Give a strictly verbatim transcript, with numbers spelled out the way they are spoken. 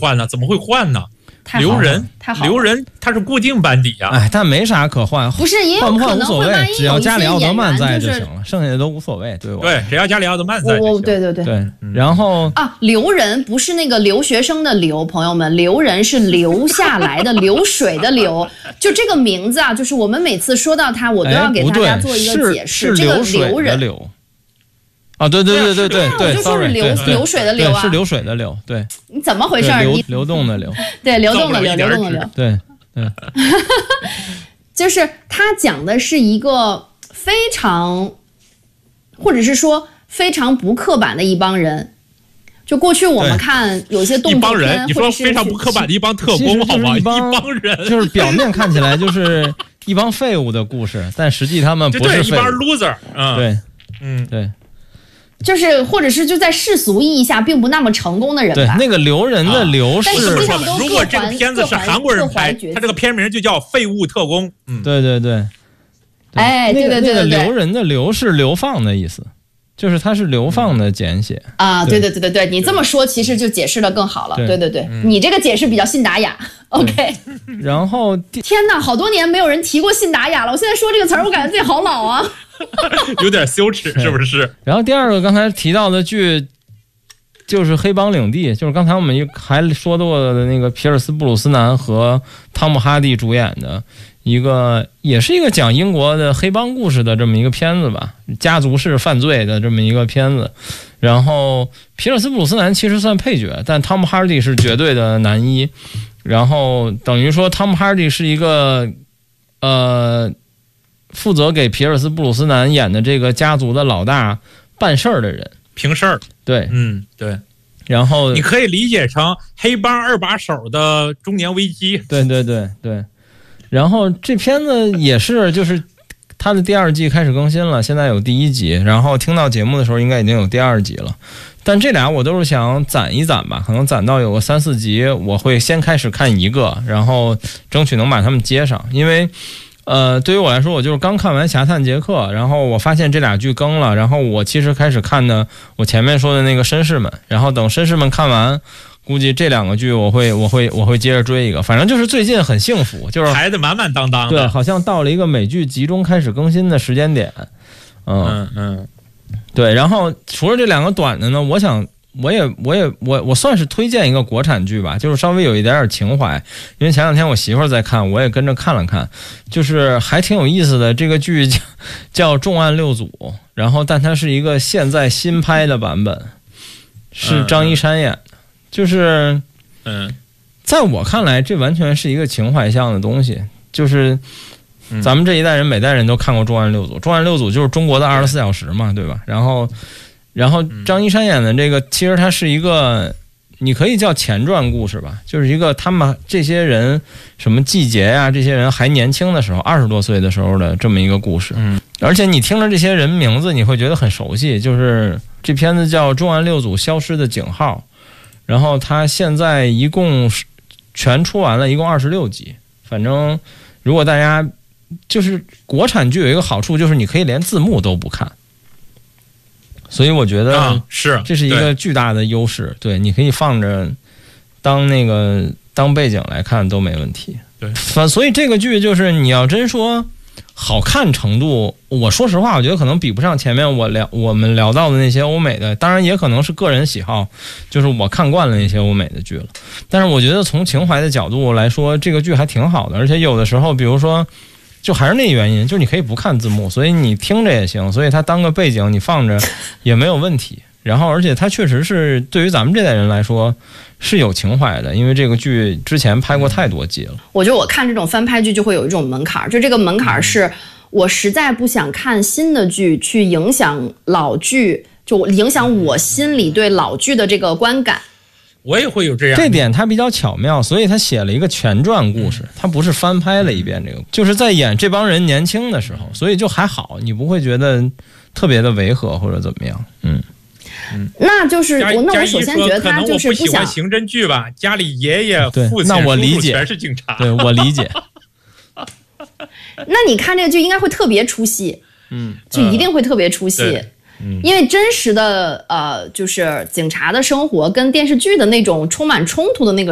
换呢？怎么会换呢？留人，留人，他是固定班底啊。 哎，但没啥可换， 不是也有可能会万一只要家里奥德曼在就行了，剩下的都无所谓，对吧？ 对，只要家里奥德曼在就行。 对对对对。然后啊，留人不是那个留学生的留，朋友们，留人是留下来的，流水的流。就这个名字啊，就是我们每次说到它，我都要给大家做一个解释。这个留人。 啊，对对对对对对， 就说是流流水的流啊， 是流水的流，对。 你怎么回事？ 流流动的流， 对，流动的流，流动的流， 对对。 就是他讲的是一个非常，或者是说非常不刻板的一帮人。就过去我们看有些动作片， 一帮人，你说非常不刻板的一帮特工，好吗？一帮人， 就是表面看起来就是一帮废物的故事，但实际他们不是废物， 一帮 loser。嗯， 对， 嗯， 对。 就是或者是就在世俗意义下并不那么成功的人吧。 对，那个留人的留是。 但实际上都如果这个片子是韩国人拍，他这个片名就叫《废物特工》。嗯， 对对对。 哎，对对对对， 那个留人的留是流放的意思，就是它是流放的简写啊。对对对对对，你这么说其实就解释的更好了。对对对，你这个解释比较信达雅。OK。 然后天哪，好多年没有人提过信达雅了，我现在说这个词儿，我感觉自己好老啊。 有点羞耻，是不是？ 然后第二个刚才提到的剧就是《黑帮领地》，就是刚才我们还说过的那个皮尔斯布鲁斯南和汤姆哈迪主演的一个，也是一个讲英国的黑帮故事的这么一个片子吧，家族式犯罪的这么一个片子。然后皮尔斯布鲁斯南其实算配角，但汤姆哈迪是绝对的男一。然后等于说汤姆哈迪是一个呃。负责给皮尔斯布鲁斯南演的这个家族的老大办事儿的人， 平事儿， 对， 嗯，对。 然后你可以理解成黑帮二把手的中年危机。 对对对对。然后这片子也是，就是它的第二季开始更新了，现在有第一集，然后听到节目的时候应该已经有第二集了。但这俩我都是想攒一攒吧，可能攒到有个三四集，我会先开始看一个，然后争取能把他们接上，因为。呃，对于我来说，我就是刚看完《侠探杰克》，然后我发现这俩剧更了，然后我其实开始看的我前面说的那个《绅士们》，然后等《绅士们》看完，估计这两个剧我会我会我会接着追一个。反正就是最近很幸福，就是排的满满当当的， 对，好像到了一个美剧集中开始更新的时间点。嗯嗯嗯， 对。然后除了这两个短的呢，我想。我也我也我我算是推荐一个国产剧吧，就是稍微有一点点情怀，因为前两天我媳妇儿在看，我也跟着看了看，就是还挺有意思的。这个剧叫叫《重案六组》，然后但它是一个现在新拍的版本，是张一山演的，就是嗯， 在我看来，这完全是一个情怀向的东西，就是咱们这一代人每代人都看过《重案六组》，《重案六组》就是中国的二十四小时嘛，对吧？然后。然后张一山演的这个，其实它是一个，你可以叫前传故事吧，就是一个他们这些人什么季节呀、啊，这些人还年轻的时候，二十多岁的时候的这么一个故事。嗯，而且你听着这些人名字，你会觉得很熟悉。就是这片子叫《重案六组消失的警号》，然后它现在一共全出完了，一共二十六集。反正如果大家就是国产剧有一个好处，就是你可以连字幕都不看。所以我觉得是这是一个巨大的优势，对，你可以放着当那个当背景来看都没问题。 对， 反所以这个剧就是你要真说好看程度，我说实话，我觉得可能比不上前面我聊我们聊到的那些欧美的，当然也可能是个人喜好，就是我看惯了那些欧美的剧了。但是我觉得从情怀的角度来说，这个剧还挺好的，而且有的时候，比如说。就还是那原因，就是你可以不看字幕，所以你听着也行，所以它当个背景你放着也没有问题。然后，而且它确实是对于咱们这代人来说是有情怀的，因为这个剧之前拍过太多季了。 我觉得我看这种翻拍剧就会有一种门槛，就这个门槛是我实在不想看新的剧去影响老剧，就影响我心里对老剧的这个观感。 我也会有这样， 这点他比较巧妙，所以他写了一个前传故事，他不是翻拍了一遍这个，就是在演这帮人年轻的时候，所以就还好，你不会觉得特别的违和或者怎么样。嗯嗯，那就是我那我首先觉得他就是不喜欢刑侦剧吧，家里爷爷父亲那我理解全是警察， 对我理解。 那你看这个剧应该会特别出戏， 嗯， 就一定会特别出戏。 嗯， 因为真实的呃，就是警察的生活跟电视剧的那种充满冲突的那个